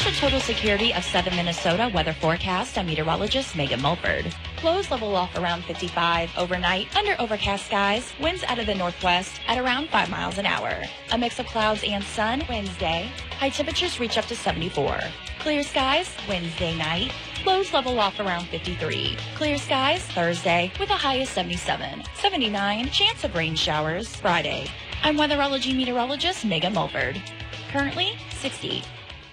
a total security of 7 Minnesota weather forecast. I'm meteorologist Megan Mulford. Lows level off around 55 overnight under overcast skies. Winds out of the northwest at around 5 miles an hour. A mix of clouds and sun Wednesday. High temperatures reach up to 74. Clear skies Wednesday night. Lows level off around 53. Clear skies Thursday with a high of 77. 79 chance of rain showers Friday. I'm weatherology meteorologist Megan Mulford. Currently 60.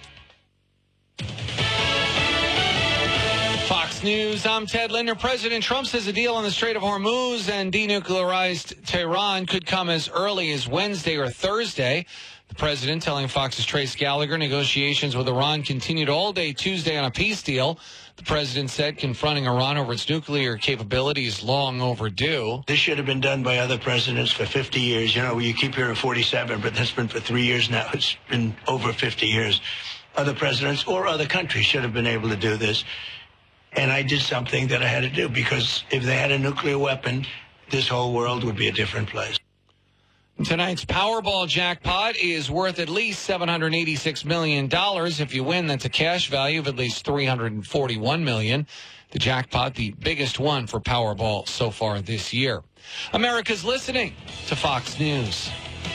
Fox News, I'm Ted Linder. President Trump says a deal on the Strait of Hormuz and denuclearized Tehran could come as early as Wednesday or Thursday. The president telling Fox's Trace Gallagher negotiations with Iran continued all day Tuesday on a peace deal. The president said confronting Iran over its nuclear capability is long overdue. This should have been done by other presidents for 50 years. You know, you keep hearing 47, but that's been for 3 years now. It's been over 50 years. Other presidents or other countries should have been able to do this. And I did something that I had to do, because if they had a nuclear weapon, this whole world would be a different place. Tonight's Powerball jackpot is worth at least $786 million. If you win, that's a cash value of at least $341 million. The jackpot, the biggest one for Powerball so far this year. America's listening to Fox News.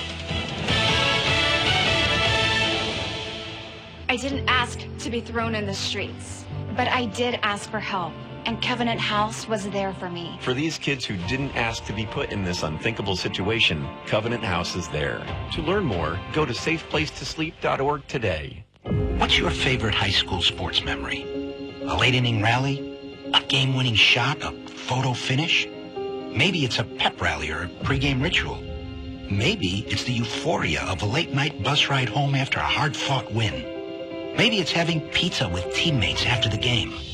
I didn't ask to be thrown in the streets, but I did ask for help, and Covenant House was there for me. For these kids who didn't ask to be put in this unthinkable situation, Covenant House is there. To learn more, go to safeplacetosleep.org today. What's your favorite high school sports memory? A late inning rally? A game-winning shot? A photo finish? Maybe it's a pep rally or a pregame ritual. Maybe it's the euphoria of a late-night bus ride home after a hard-fought win. Maybe it's having pizza with teammates after the game.